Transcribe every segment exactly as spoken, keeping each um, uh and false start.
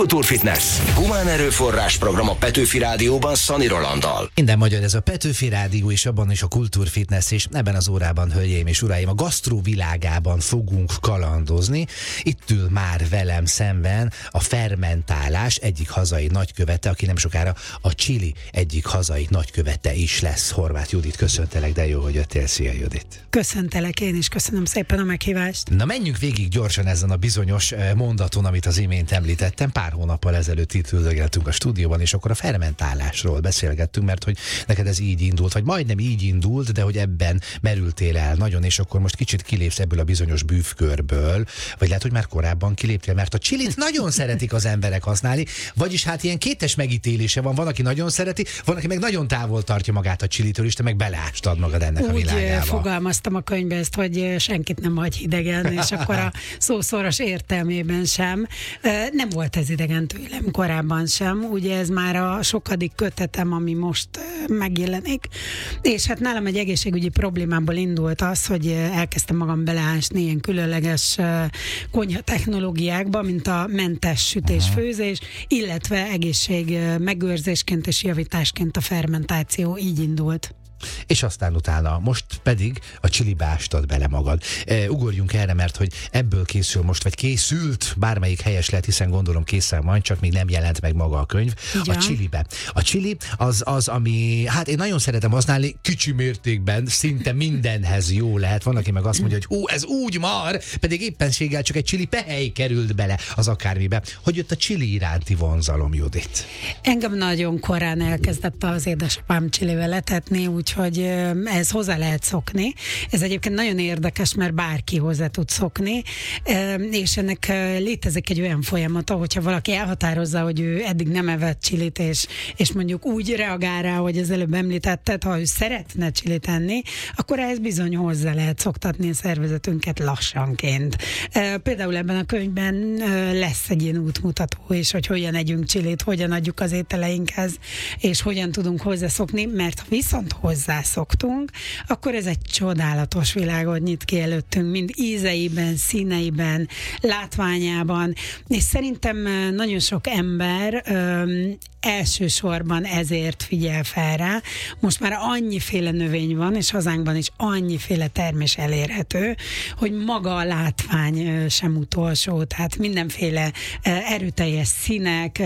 Kultúrfitness. Humán erőforrás program a Petőfi Rádióban Szani Rolanddal. Minden magyar, ez a Petőfi Rádió, és abban is a Kultúrfitness, és ebben az órában, hölgyeim és uraim, a gasztró világában fogunk kalandozni. Itt ül már velem szemben a fermentálás egyik hazai nagykövete, aki nem sokára a chili egyik hazai nagykövete is lesz. Horváth Judit, köszöntelek, de jó, hogy jöttél. Szia, Judit! Köszöntelek én is, köszönöm szépen a meghívást. Na, menjünk végig gyorsan ezen a bizonyos mondaton, amit az imént említettem. Pár hónappal ezelőtt itt üldögeltünk a stúdióban, és akkor a fermentálásról beszélgettünk, mert hogy neked ez így indult, vagy majdnem így indult, de hogy ebben merültél el nagyon, és akkor most kicsit kilépsz ebből a bizonyos bűvkörből, vagy lehet, hogy már korábban kiléptél, mert a chilit nagyon szeretik az emberek használni, vagyis hát ilyen kétes megítélése van, van, aki nagyon szereti, van, aki meg nagyon távol tartja magát a chilitől, és te meg beleástad magad ennek Úgy a világába. Úgy fogalmaztam a könyvbe ezt, hogy senkit nem hagy hidegen, és akkor a szószoros értelmében sem. Nem volt ez idegen tőlem korábban sem, ugye ez már a sokadik kötetem, ami most megjelenik, és hát nálam egy egészségügyi problémából indult az, hogy elkezdtem magam beleásni ilyen különleges konyha technológiákba, mint a mentes sütés-főzés, illetve egészség megőrzésként és javításként a fermentáció, így indult. És aztán utána, most pedig a chilibe ástad bele magad. E, ugorjunk erre, mert hogy ebből készül most, vagy készült, bármelyik helyes lehet, hiszen gondolom készen van, csak még nem jelent meg maga a könyv. Igen. A chilibe. A chili az az, ami, hát én nagyon szeretem használni, kicsi mértékben, szinte mindenhez jó lehet. Van, aki meg azt mondja, hogy hú, ez úgy mar, pedig éppenséggel csak egy chili pehely került bele az akármibe. Hogy jött a chili iránti vonzalom, Judit? Engem nagyon korán elkezdett az édesapám chilivel etetni, úgy hogy ez hozzá lehet szokni. Ez egyébként nagyon érdekes, mert bárki hozzá tud szokni, és ennek létezik egy olyan folyamata, hogyha valaki elhatározza, hogy ő eddig nem evett csilit, és, és mondjuk úgy reagál rá, hogy az előbb említetted, ha ő szeretne csilit enni, akkor ehhez bizony hozzá lehet szoktatni a szervezetünket lassanként. Például ebben a könyvben lesz egy ilyen útmutató is, hogy hogyan együnk csilit, hogyan adjuk az ételeinkhez, és hogyan tudunk hozzászokni, mert viszont hozzászoktunk, akkor ez egy csodálatos világot nyit ki előttünk, mind ízeiben, színeiben, látványában, és szerintem nagyon sok ember öm, elsősorban ezért figyel fel rá. Most már annyiféle növény van, és hazánkban is annyiféle termés elérhető, hogy maga a látvány sem utolsó, tehát mindenféle erőteljes színek,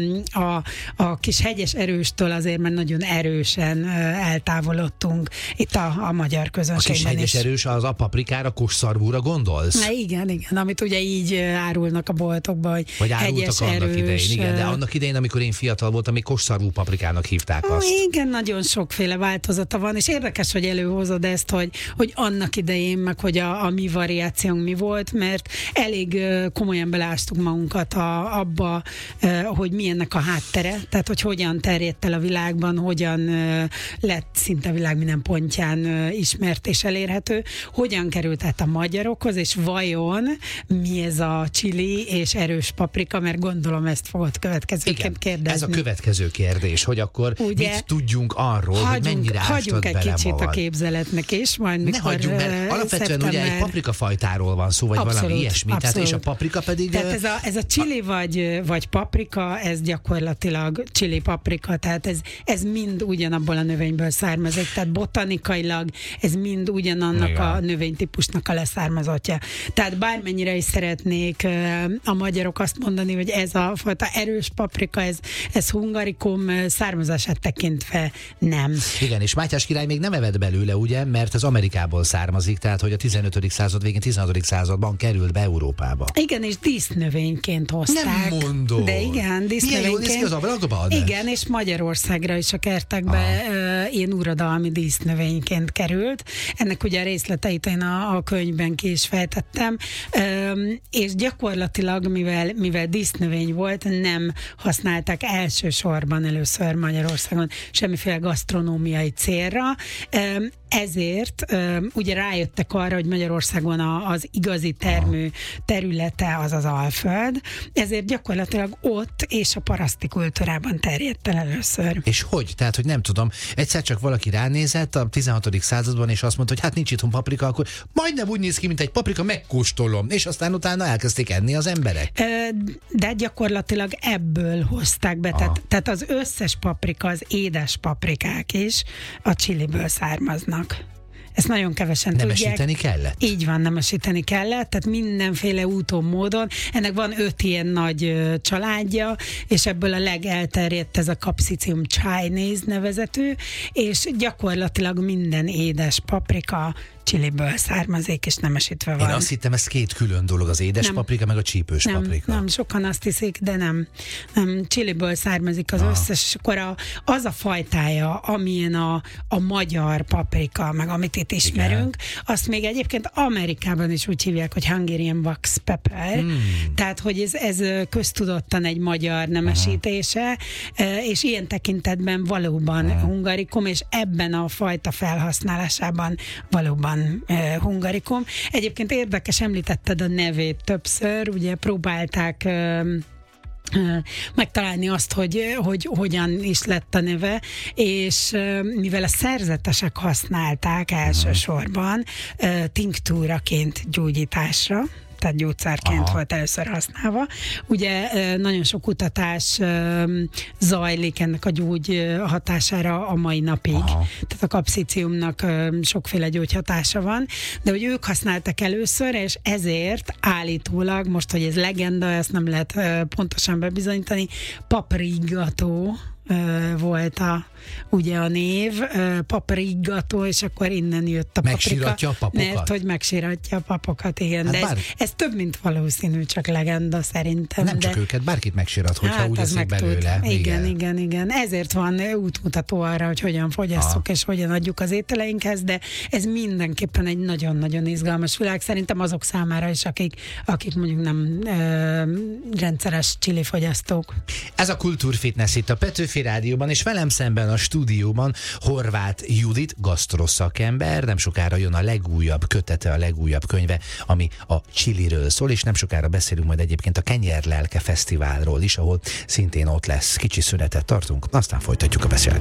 a, a kis hegyes erőstől azért már nagyon erősen eltávolodtunk itt a, a magyar közönségben is. A kis hegyes erős, az a paprikára, kosszarvúra gondolsz? Na, igen, igen, amit ugye így árulnak a boltokban, hogy Vagy árultak annak erős, idején, igen, de annak idején, amikor én fiatal voltam, még kosszarvú paprikának hívták azt. Igen, nagyon sokféle változata van, és érdekes, hogy előhozod ezt, hogy, hogy annak idején, meg hogy a, a mi variációnk mi volt, mert elég komolyan belástuk magunkat a, abba, hogy mi ennek a háttere, tehát hogy hogyan terjedt el a világban, hogyan lett szinte a világ minden pontján ismert és elérhető, hogyan került át a magyarokhoz, és vajon mi ez a chili és erős paprika, mert gondolom ezt fogod következőként kérdezni. Ez a következő kérdés, hogy akkor ugye, mit tudjunk arról, hagyjunk, hogy mennyire ástad hagyjunk egy bele kicsit magad. A képzeletnek is, majd mikor... Ne hagyjunk, mert alapvetően szeptember... ugye egy paprikafajtáról van szó, vagy abszolút, valami ilyesmi, abszolút. Tehát, és a paprika pedig... Tehát ez a, ez a chili a... vagy, vagy paprika, ez gyakorlatilag chili paprika, tehát ez, ez mind ugyanabból a növényből származik, tehát botanikailag ez mind ugyanannak igen. a növénytípusnak a leszármazottja. Tehát bármennyire is szeretnék a magyarok azt mondani, hogy ez a fajta erős paprika, ez, ez hungarikum származását tekintve nem. Igen, és Mátyás király még nem evett belőle, ugye, mert az Amerikából származik, tehát hogy a tizenötödik század végén, tizenhatodik században került be Európába. Igen, és dísznövényként hozták. Nem mondod. De igen, dísznövényként. Az ablakban? Igen, és Magyarországra is a kertekbe uh, én uradalmi dísznövényként került. Ennek ugye a részleteit én a, a könyvben ki is fejtettem, um, és gyakorlatilag, mivel, mivel dísznövény volt, nem használták elsősorban először Magyarországon semmiféle gasztronómiai célra. Um, ezért ugye rájöttek arra, hogy Magyarországon az igazi termő területe az az Alföld, ezért gyakorlatilag ott és a paraszti kultúrában terjedt el először. És hogy? Tehát, hogy nem tudom, egyszer csak valaki ránézett a tizenhatodik században, és azt mondta, hogy hát nincs itthon paprika, akkor majdnem úgy néz ki, mint egy paprika, megkóstolom, és aztán utána elkezdték enni az emberek. De gyakorlatilag ebből hozták be, tehát, tehát az összes paprika, az édes paprikák is a chiliből származnak. Ezt nagyon kevesen nemesíteni tudják. kellett? Így van, nemesíteni kellett, tehát mindenféle úton, módon. Ennek van öt ilyen nagy ö, családja, és ebből a legelterjedt ez a Capsicum Chinese nevezetű, és gyakorlatilag minden édes paprika chiliből származik, és nemesítve van. Én azt hittem, ez két külön dolog, az édes nem. paprika, meg a csípős nem, paprika. Nem, sokan azt hiszik, de nem. nem chiliből származik az ah. összes, és akkor a, az a fajtája, amilyen a, a magyar paprika, meg amit itt ismerünk, igen. azt még egyébként Amerikában is úgy hívják, hogy Hungarian wax pepper, hmm. tehát, hogy ez, ez köztudottan egy magyar nemesítése, uh-huh. és ilyen tekintetben valóban uh-huh. hungarikum, és ebben a fajta felhasználásában valóban Uh, hungarikum. Egyébként érdekes, említetted a nevét többször, ugye próbálták uh, uh, megtalálni azt, hogy, hogy hogyan is lett a neve, és uh, mivel a szerzetesek használták elsősorban uh, tinktúraként gyógyításra, tehát gyógyszerként Aha. volt először használva. Ugye nagyon sok kutatás zajlik ennek a gyógy hatására a mai napig. Aha. Tehát a kapsziciumnak sokféle gyógyhatása van, de hogy ők használtak először, és ezért állítólag, most, hogy ez legenda, ezt nem lehet pontosan bebizonyítani, paprigató volt a, ugye a név, paprigató, és akkor innen jött a megsíratja paprika. A papokat? Mert hogy megsíratja a papokat, igen. Hát de bár... ez, ez több, mint valószínű, csak legenda szerintem. Nem de... csak őket, bárkit megsirat, hogyha hát, úgy eszik belőle. Igen, igen, igen, igen. Ezért van útmutató arra, hogy hogyan fogyasszuk, és hogyan adjuk az ételeinkhez, de ez mindenképpen egy nagyon-nagyon izgalmas világ. Szerintem azok számára is, akik, akik mondjuk nem ö, rendszeres chili fogyasztók. Ez a Kultúrfitness itt a Petőfi Rádióban, és velem szemben a stúdióban Horváth Judit, gasztroszakember. Nem sokára jön a legújabb kötete, a legújabb könyve, ami a chiliről szól, és nem sokára beszélünk majd egyébként a Kenyérlelke Fesztiválról is, ahol szintén ott lesz. Kicsi szünetet tartunk, aztán folytatjuk a beszélgetést.